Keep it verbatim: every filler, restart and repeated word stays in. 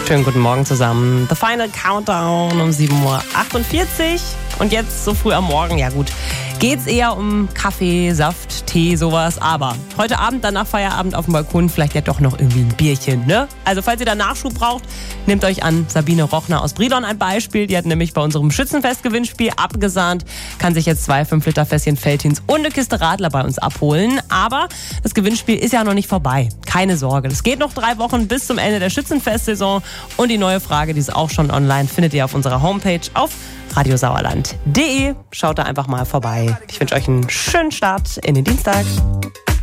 Schönen guten Morgen zusammen. The Final Countdown um sieben Uhr achtundvierzig. Und jetzt so früh am Morgen, ja gut, geht's eher um Kaffee, Saft, Tee, sowas. Aber heute Abend, dann nach Feierabend auf dem Balkon, vielleicht ja doch noch irgendwie ein Bierchen, ne? Also falls ihr da Nachschub braucht, nehmt euch an Sabine Rochner aus Brilon ein Beispiel. Die hat nämlich bei unserem Schützenfest-Gewinnspiel abgesahnt, kann sich jetzt zwei fünf Liter Fässchen Veltins und eine Kiste Radler bei uns abholen. Aber das Gewinnspiel ist ja noch nicht vorbei. Keine Sorge, es geht noch drei Wochen bis zum Ende der Schützenfest-Saison. Und die neue Frage, die ist auch schon online, findet ihr auf unserer Homepage auf radiosauerland punkt de. Schaut da einfach mal vorbei. Ich wünsche euch einen schönen Start in den Dienstag.